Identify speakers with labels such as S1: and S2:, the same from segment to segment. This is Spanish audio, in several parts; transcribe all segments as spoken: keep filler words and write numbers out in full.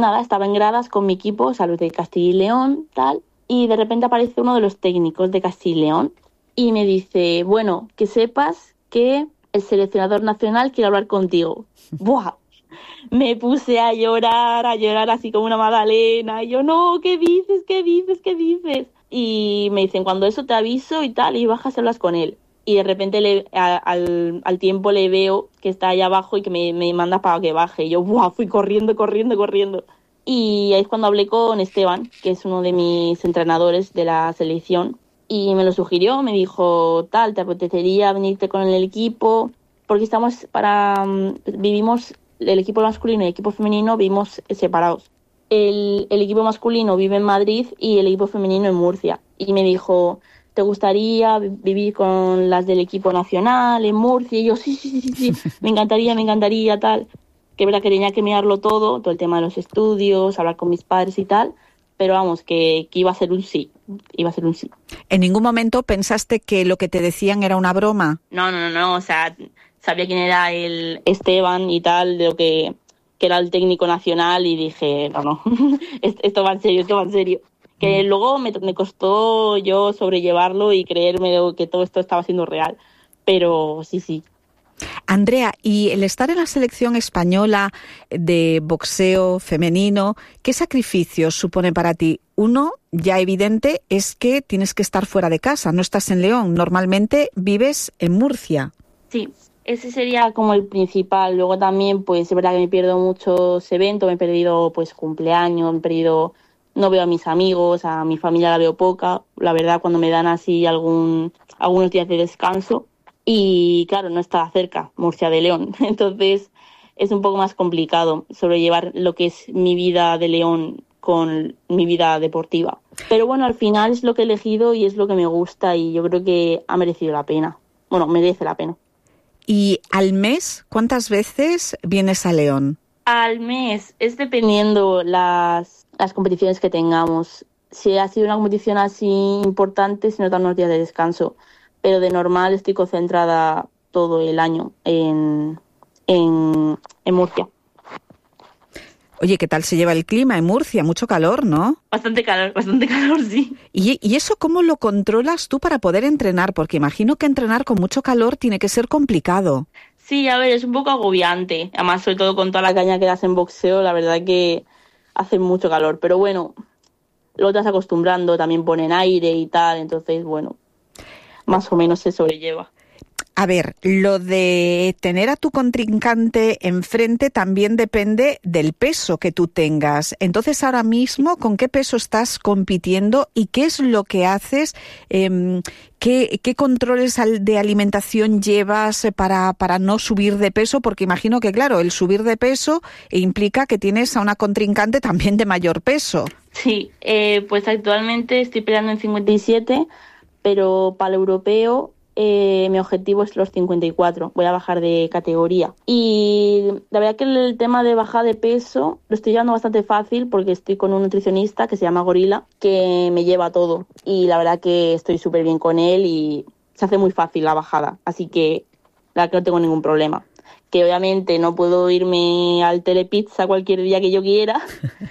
S1: nada, estaba en gradas con mi equipo, o sea, los de Castilla y León, tal, y de repente aparece uno de los técnicos de Castilla y León y me dice, bueno, que sepas que el seleccionador nacional quiere hablar contigo. ¡Buah! Me puse a llorar, a llorar así como una magdalena. Y yo, no, ¿qué dices? ¿Qué dices? ¿Qué dices? Y me dicen, cuando eso te aviso y tal, y bajas y hablas con él. Y de repente le, a, al, al tiempo le veo que está allá abajo y que me, me manda para que baje. Y yo, ¡buah! Fui corriendo, corriendo, corriendo. Y ahí es cuando hablé con Esteban, que es uno de mis entrenadores de la selección. Y me lo sugirió, me dijo, tal, ¿te apetecería venirte con el equipo? Porque estamos para... vivimos... el equipo masculino y el equipo femenino vivimos separados. El, el equipo masculino vive en Madrid y el equipo femenino en Murcia. Y me dijo, ¿te gustaría vivir con las del equipo nacional en Murcia? Y yo, sí, sí, sí, sí, sí. me encantaría, me encantaría, tal. Que verdad que tenía que mirarlo todo, todo el tema de los estudios, hablar con mis padres y tal. Pero vamos, que, que iba a ser un sí, iba a ser un sí.
S2: ¿En ningún momento pensaste que lo que te decían era una broma?
S1: No, no, no, no, o sea... sabía quién era el Esteban y tal, de lo que, que era el técnico nacional, y dije, no, no, esto va en serio, esto va en serio. Que luego me, me costó yo sobrellevarlo y creerme que todo esto estaba siendo real, pero sí, sí.
S2: Andrea, y el estar en la selección española de boxeo femenino, ¿qué sacrificios supone para ti? Uno, ya evidente, es que tienes que estar fuera de casa, no estás en León, normalmente vives en Murcia.
S1: Sí. Ese sería como el principal. Luego también, pues es verdad que me pierdo muchos eventos, me he perdido pues cumpleaños, me he perdido, no veo a mis amigos, a mi familia la veo poca, la verdad, cuando me dan así algún algunos días de descanso. Y claro, no está cerca Murcia de León, entonces es un poco más complicado sobrellevar lo que es mi vida de León con mi vida deportiva. Pero bueno, al final es lo que he elegido y es lo que me gusta, y yo creo que ha merecido la pena. Bueno, merece la pena.
S2: ¿Y al mes cuántas veces vienes a León?
S1: Al mes, es dependiendo las, las competiciones que tengamos. Si ha sido una competición así importante, se nos dan unos días de descanso. Pero de normal estoy concentrada todo el año en, en, en Murcia.
S2: Oye, ¿qué tal se lleva el clima en Murcia? Mucho calor, ¿no?
S1: Bastante calor, bastante calor, sí.
S2: ¿Y, y eso cómo lo controlas tú para poder entrenar? Porque imagino que entrenar con mucho calor tiene que ser complicado.
S1: Sí, a ver, es un poco agobiante. Además, sobre todo con toda la caña que das en boxeo, la verdad que hace mucho calor. Pero bueno, luego te vas acostumbrando, también ponen aire y tal, entonces, bueno, más o menos se sobrelleva.
S2: A ver, lo de tener a tu contrincante enfrente también depende del peso que tú tengas. Entonces, ahora mismo, ¿con qué peso estás compitiendo y qué es lo que haces? Eh, ¿qué, ¿Qué controles de alimentación llevas para, para no subir de peso? Porque imagino que, claro, el subir de peso implica que tienes a una contrincante también de mayor peso.
S1: Sí, eh, pues actualmente estoy peleando en cincuenta y siete, pero para el europeo... Eh, mi objetivo es los cincuenta y cuatro, voy a bajar de categoría. Y la verdad que el tema de bajar de peso lo estoy llevando bastante fácil porque estoy con un nutricionista que se llama Gorila, que me lleva todo. Y la verdad que estoy súper bien con él y se hace muy fácil la bajada. Así que la verdad que no tengo ningún problema. Que obviamente no puedo irme al Telepizza cualquier día que yo quiera,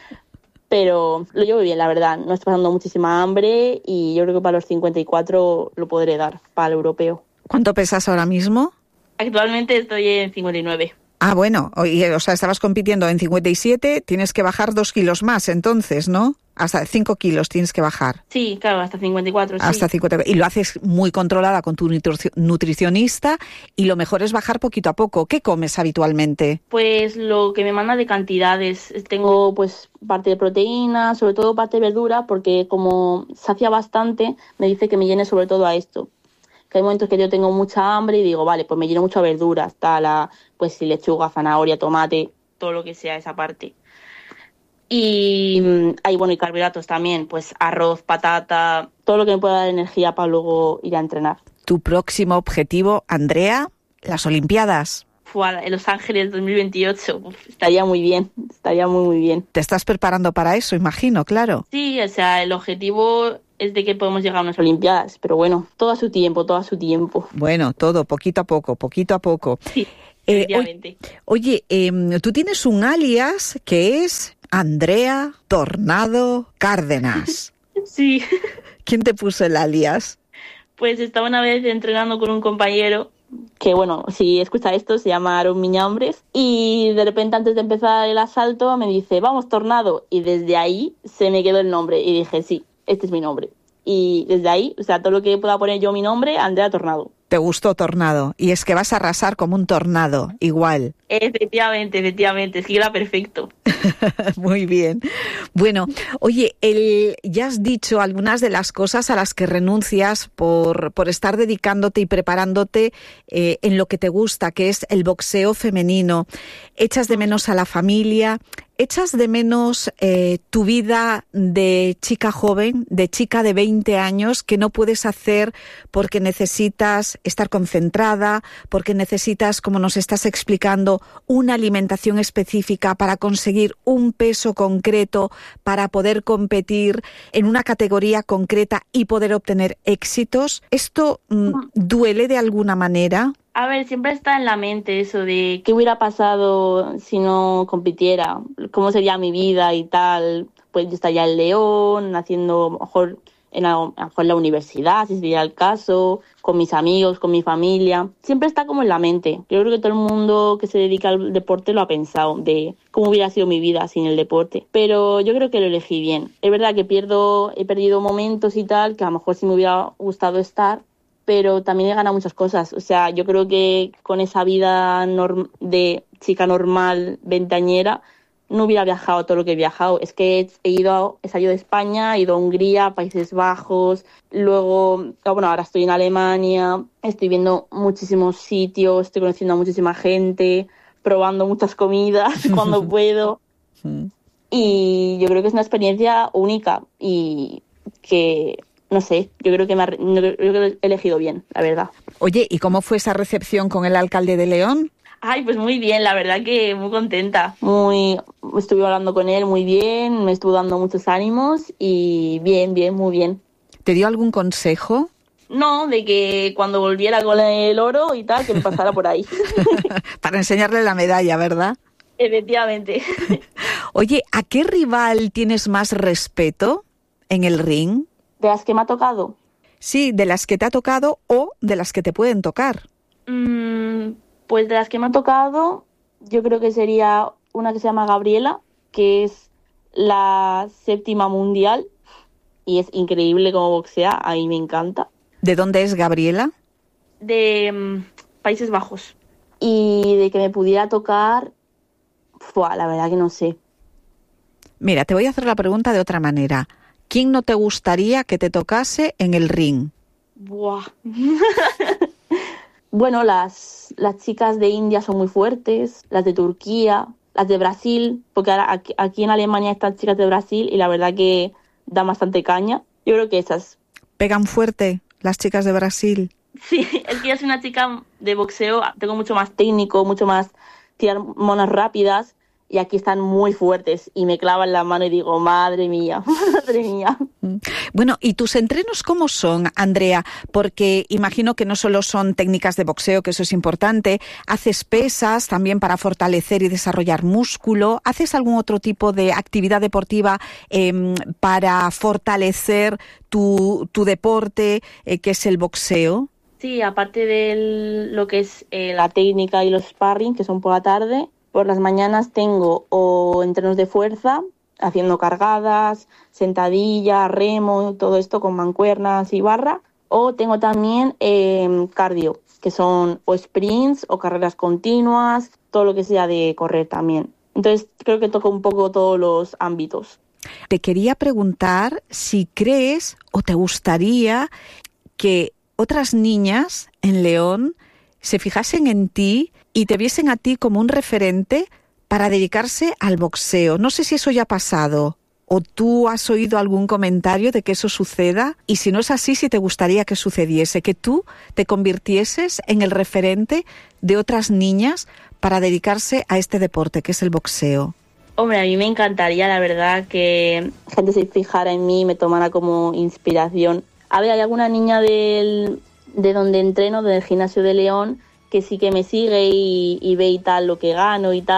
S1: pero lo llevo bien, la verdad. No estoy pasando muchísima hambre y yo creo que para los cincuenta y cuatro lo podré dar, para el europeo.
S2: ¿Cuánto pesas ahora mismo?
S1: Actualmente estoy en cincuenta y nueve.
S2: Ah, bueno, o sea, estabas compitiendo en cincuenta y siete, tienes que bajar dos kilos más entonces, ¿no? Hasta cinco kilos tienes que bajar.
S1: Sí, claro, hasta cincuenta y cuatro, sí.
S2: Hasta cincuenta y cuatro. Y lo haces muy controlada con tu nutricionista y lo mejor es bajar poquito a poco. ¿Qué comes habitualmente?
S1: Pues lo que me manda de cantidades. Tengo pues parte de proteína, sobre todo parte de verdura, porque como sacia bastante, me dice que me llene sobre todo a esto. Que hay momentos que yo tengo mucha hambre y digo, vale, pues me lleno mucho a verduras, está la, pues si lechuga, zanahoria, tomate, todo lo que sea esa parte. Y hay, bueno, y carbohidratos también, pues arroz, patata, todo lo que me pueda dar energía para luego ir a entrenar.
S2: ¿Tu próximo objetivo, Andrea? ¿Las Olimpiadas?
S1: Fue en Los Ángeles dos mil veintiocho, Uf, estaría muy bien, estaría muy, muy bien.
S2: ¿Te estás preparando para eso, imagino, claro?
S1: Sí, o sea, el objetivo es de que podemos llegar a unas Olimpiadas, pero bueno, todo a su tiempo, todo a su tiempo.
S2: Bueno, todo, poquito a poco, poquito a poco.
S1: Sí,
S2: eh,
S1: efectivamente.
S2: Oye, eh, tú tienes un alias que es Andrea Tornado Cárdenas.
S1: Sí.
S2: ¿Quién te puso el alias?
S1: Pues estaba una vez entrenando con un compañero que, bueno, si escucha esto, se llama Aaron Miñambres, y de repente antes de empezar el asalto me dice, vamos, Tornado, y desde ahí se me quedó el nombre y dije, sí, este es mi nombre. Y desde ahí, o sea, todo lo que pueda poner yo mi nombre, Andrea Tornado.
S2: ¿Te gustó Tornado? Y es que vas a arrasar como un tornado, igual.
S1: Efectivamente, efectivamente, es que era perfecto.
S2: Muy bien. Bueno, oye, el, ya has dicho algunas de las cosas a las que renuncias por, por estar dedicándote y preparándote eh, en lo que te gusta, que es el boxeo femenino. Echas de menos a la familia, echas de menos eh, tu vida de chica joven, de chica de veinte años, que no puedes hacer porque necesitas estar concentrada, porque necesitas, como nos estás explicando, una alimentación específica para conseguir un peso concreto, para poder competir en una categoría concreta y poder obtener éxitos. ¿Esto mm, duele de alguna manera?
S1: A ver, siempre está en la mente eso de qué hubiera pasado si no compitiera, cómo sería mi vida y tal. Pues yo estaría en León, haciendo a lo mejor en la, a lo mejor en la universidad, si sería el caso, con mis amigos, con mi familia. Siempre está como en la mente. Yo creo que todo el mundo que se dedica al deporte lo ha pensado, de cómo hubiera sido mi vida sin el deporte. Pero yo creo que lo elegí bien. Es verdad que pierdo, he perdido momentos y tal, que a lo mejor sí me hubiera gustado estar, pero también he ganado muchas cosas. O sea, yo creo que con esa vida norm- de chica normal, veinteañera, no hubiera viajado todo lo que he viajado. Es que he ido, a, he salido de España, he ido a Hungría, Países Bajos, luego, bueno, ahora estoy en Alemania, estoy viendo muchísimos sitios, estoy conociendo a muchísima gente, probando muchas comidas cuando puedo. Y yo creo que es una experiencia única y que, no sé, yo creo que me ha, yo creo que he elegido bien, la verdad.
S2: Oye, ¿y cómo fue esa recepción con el alcalde de León?
S1: Ay, pues muy bien, la verdad que muy contenta. Muy, estuve hablando con él muy bien, me estuvo dando muchos ánimos y bien, bien, muy bien.
S2: ¿Te dio algún consejo?
S1: No, de que cuando volviera con el oro y tal, que me pasara por ahí.
S2: Para enseñarle la medalla, ¿verdad?
S1: Efectivamente.
S2: Oye, ¿a qué rival tienes más respeto en el ring?
S1: ¿De las que me ha tocado?
S2: Sí, de las que te ha tocado o de las que te pueden tocar.
S1: Mm, pues de las que me ha tocado, yo creo que sería una que se llama Gabriela, que es la séptima mundial y es increíble cómo boxea, a mí me encanta.
S2: ¿De dónde es Gabriela?
S1: De um, Países Bajos. Y de que me pudiera tocar, ¡fua! La verdad que no sé.
S2: Mira, te voy a hacer la pregunta de otra manera. ¿Quién no te gustaría que te tocase en el ring?
S1: Buah. Bueno, las, las chicas de India son muy fuertes, las de Turquía, las de Brasil, porque ahora aquí, aquí en Alemania están chicas de Brasil y la verdad que dan bastante caña. Yo creo que esas.
S2: ¿Pegan fuerte las chicas de Brasil?
S1: Sí, es que yo soy una chica de boxeo, tengo mucho más técnico, mucho más tirar monas rápidas y aquí están muy fuertes y me clavan la mano y digo, madre mía, madre mía.
S2: Bueno, ¿y tus entrenos cómo son, Andrea? Porque imagino que no solo son técnicas de boxeo, que eso es importante, haces pesas también para fortalecer y desarrollar músculo, ¿haces algún otro tipo de actividad deportiva eh, para fortalecer tu, tu deporte, eh, que es el boxeo?
S1: Sí, aparte de lo que es eh, la técnica y los sparring, que son por la tarde, por las mañanas tengo o entrenos de fuerza, haciendo cargadas, sentadilla, remo, todo esto con mancuernas y barra, o tengo también eh, cardio, que son o sprints o carreras continuas, todo lo que sea de correr también. Entonces creo que toco un poco todos los ámbitos.
S2: Te quería preguntar si crees o te gustaría que otras niñas en León se fijasen en ti y te viesen a ti como un referente para dedicarse al boxeo. No sé si eso ya ha pasado o tú has oído algún comentario de que eso suceda y si no es así, si te gustaría que sucediese, que tú te convirtieses en el referente de otras niñas para dedicarse a este deporte que es el boxeo.
S1: Hombre, a mí me encantaría, la verdad, que gente se fijara en mí y me tomara como inspiración. A ver, hay alguna niña del, de donde entreno, del gimnasio de León, que sí que me sigue y, y ve y tal lo que gano y tal,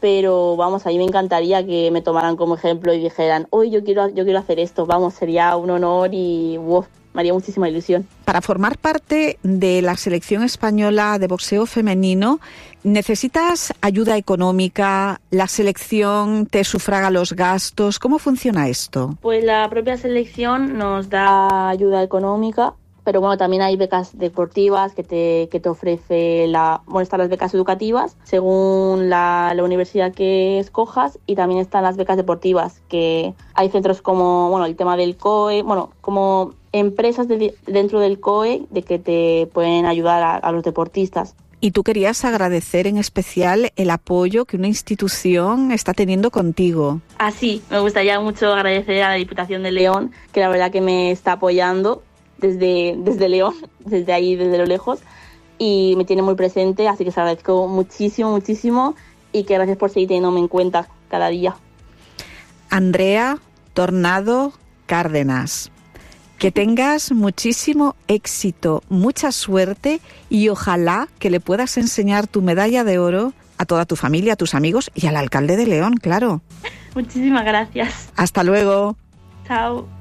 S1: pero vamos, a mí me encantaría que me tomaran como ejemplo y dijeran, hoy yo quiero, yo quiero hacer esto, vamos, sería un honor y wow, me haría muchísima ilusión.
S2: Para formar parte de la selección española de boxeo femenino, ¿necesitas ayuda económica? ¿La selección te sufraga los gastos? ¿Cómo funciona esto?
S1: Pues la propia selección nos da ayuda económica, pero bueno, también hay becas deportivas que te, que te ofrece la... Bueno, están las becas educativas según la, la universidad que escojas, y también están las becas deportivas, que hay centros como, bueno, el tema del C O E, bueno, como empresas de, dentro del C O E de que te pueden ayudar a, a los deportistas.
S2: Y tú querías agradecer en especial el apoyo que una institución está teniendo contigo.
S1: Ah, sí, me gustaría mucho agradecer a la Diputación de León, que la verdad que me está apoyando desde, desde León, desde ahí, desde lo lejos, y me tiene muy presente, así que se agradezco muchísimo, muchísimo, y que gracias por seguir teniéndome en cuenta cada día.
S2: Andrea Tornado Cárdenas, que tengas muchísimo éxito, mucha suerte, y ojalá que le puedas enseñar tu medalla de oro a toda tu familia, a tus amigos y al alcalde de León, claro.
S1: Muchísimas gracias.
S2: Hasta luego.
S1: Chao.